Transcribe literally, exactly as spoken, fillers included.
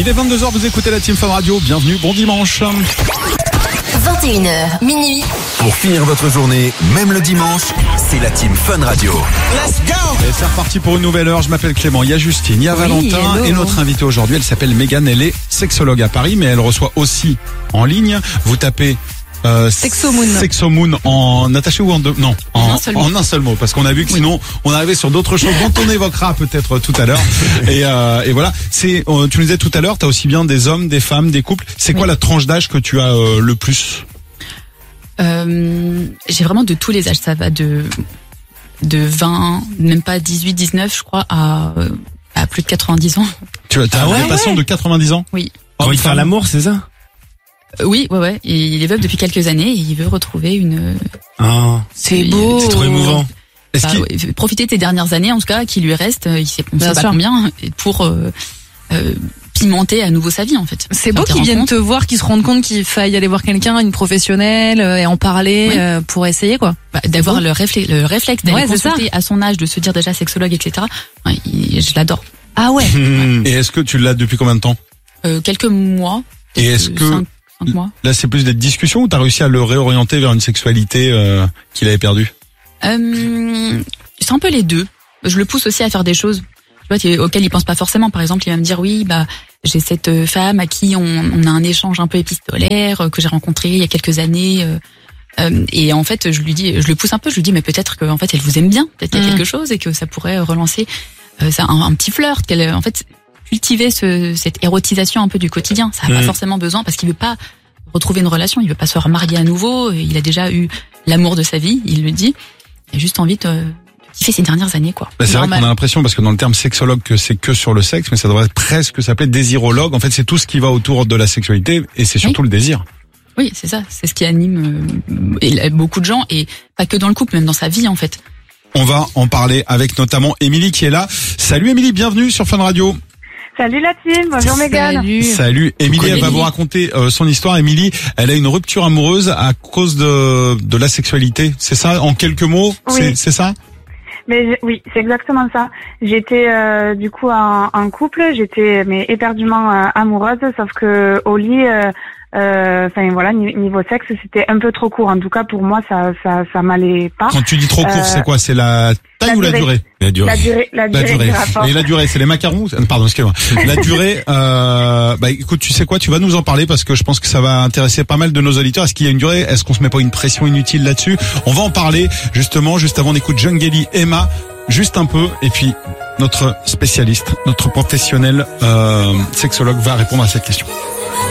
Il est vingt-deux heures, vous écoutez la Team Fun Radio. Bienvenue, bon dimanche. vingt et une heures, minuit. Pour finir votre journée, même le dimanche, c'est la Team Fun Radio. Let's go! Et c'est reparti pour une nouvelle heure. Je m'appelle Clément, il y a Justine, il y a Oui, Valentin hello. et notre invitée aujourd'hui, elle s'appelle Mégane. Elle est sexologue à Paris, mais elle reçoit aussi en ligne. Vous tapez euh, Sexomoon. Sexomoon en attaché ou en deux? Non, en, En un seul mot. en un seul mot, parce qu'on a vu que sinon on arrivait sur d'autres choses dont on évoquera peut-être tout à l'heure. Et, euh, et voilà, c'est euh, tu nous disais tout à l'heure, tu as aussi bien des hommes, des femmes, des couples. C'est quoi Oui. la tranche d'âge que tu as euh, le plus? Euh, j'ai vraiment de tous les âges. Ça va de de vingt, même pas dix-huit, dix-neuf, je crois, à euh, à plus de quatre-vingt-dix ans. Tu as Ah ouais, des patients ouais. de quatre-vingt-dix ans? Oui. Quand Homme, il fait femme. l'amour, c'est ça? Euh, oui, ouais, ouais. Et il est veuf depuis quelques années et il veut retrouver une. Ah, C'est c'est beau. C'est trop émouvant. Est-ce Bah, qu'il- ouais, profiter de tes dernières années, en tout cas, qui lui reste. Il sait, on Bien sait pas sûr. combien, et pour euh, euh, pimenter à nouveau sa vie, en fait. C'est beau Faire des qu'ils viennent rencontres. te voir, qu'ils se rendent compte qu'il faille aller voir quelqu'un, une professionnelle, euh, et en parler Oui. euh, pour essayer, quoi. Bah, d'avoir le, réflexe, le réflexe d'aller Ouais, c'est consulter à son âge, de se dire déjà sexologue, et cetera. Ouais, il- je l'adore. Ah ouais. Et est-ce que tu l'as depuis combien de temps? Euh, quelques mois. Et est-ce peut-être, que- euh, cinq, cinq mois. Là, c'est plus des discussions ou t'as réussi à le réorienter vers une sexualité euh, qu'il avait perdue? Euh, c'est un peu les deux. Je le pousse aussi à faire des choses, tu vois, qui- auxquelles il pense pas forcément. Par exemple, il va me dire oui, bah j'ai cette euh, femme à qui on, on a un échange un peu épistolaire euh, que j'ai rencontré il y a quelques années. Euh, euh, et en fait, je lui dis, je le pousse un peu. Je lui dis, mais peut-être qu'en fait, elle vous aime bien, peut-être qu'il y a Mm. quelque chose et que ça pourrait relancer euh, ça, un, un petit flirt. Qu'elle, en fait, cultiver ce, cette érotisation un peu du quotidien. Ça n'a pas Mm. forcément besoin parce qu'il veut pas retrouver une relation. Il veut pas se remarier à nouveau. Il a déjà eu l'amour de sa vie. Il le dit. Il a juste envie de, de kiffer ces dernières années, quoi. Bah, c'est vrai Normal. qu'on a l'impression, parce que dans le terme sexologue, que c'est que sur le sexe, mais ça devrait presque s'appeler désirologue. En fait, c'est tout ce qui va autour de la sexualité et c'est surtout le désir. Oui, c'est ça. C'est ce qui anime euh, et beaucoup de gens et pas que dans le couple, même dans sa vie, en fait. On va en parler avec notamment Émilie qui est là. Salut Émilie, bienvenue sur Fun Radio. Salut la team, bonjour Mégane. Salut. Salut Émilie, elle va Émilie. vous raconter euh, son histoire. Émilie, elle a une rupture amoureuse à cause de de la sexualité. C'est ça, en quelques mots? Oui. C'est, c'est ça? Mais je- oui, c'est exactement ça. J'étais euh, du coup en, en couple, j'étais mais éperdument euh, amoureuse, sauf que au lit, euh, euh, enfin voilà, ni- niveau sexe, c'était un peu trop court. En tout cas pour moi, ça ça ça m'allait pas. Quand tu dis trop court, Euh, c'est quoi? C'est la taille la ou la durée. durée? La durée. La durée, la La durée, durée. du rapport. Et la durée, c'est les macarons? Euh, Pardon, excuse-moi. La durée, euh, bah écoute, tu sais quoi, tu vas nous en parler parce que je pense que ça va intéresser pas mal de nos auditeurs. Est-ce qu'il y a une durée? Est-ce qu'on se met pas une pression inutile là-dessus? On va en parler justement juste avant d'écouter Jungeli, Emma, juste un peu, et puis notre spécialiste, notre professionnel euh, sexologue va répondre à cette question.